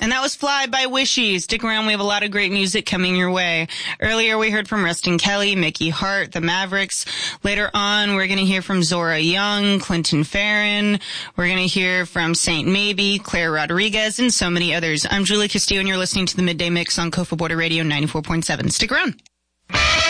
And that was Fly by Wishy. Stick around, we have a lot of great music coming your way. Earlier we heard from Rustin Kelly, Mickey Hart, the Mavericks. Later on we're going to hear from Zora Young, Clinton Farron. We're going to hear from Saint Maybe, Claire Rodriguez, and so many others. I'm Julie Castillo and you're listening to the Midday Mix on Kofa Border Radio 94.7. Stick around.